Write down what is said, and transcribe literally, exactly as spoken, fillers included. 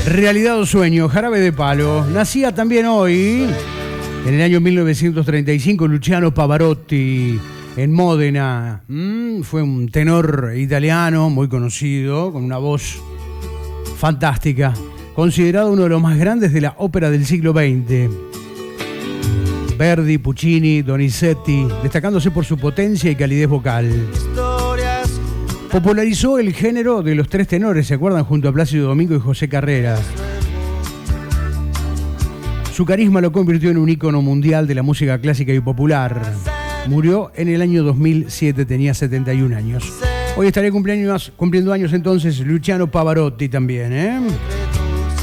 Realidad o sueño, Jarabe de Palo. Nacía también hoy, en el año mil novecientos treinta y cinco, Luciano Pavarotti, en Módena. Mm, fue un tenor italiano muy conocido, con una voz fantástica, considerado uno de los más grandes de la ópera del siglo veinte. Verdi, Puccini, Donizetti, destacándose por su potencia y calidez vocal. Popularizó el género de los tres tenores, ¿se acuerdan? Junto a Plácido Domingo y José Carreras. Su carisma lo convirtió en un ícono mundial de la música clásica y popular. Murió en el año dos mil siete, tenía setenta y un años. Hoy estaré cumpleaños, cumpliendo años entonces Luciano Pavarotti también, ¿eh?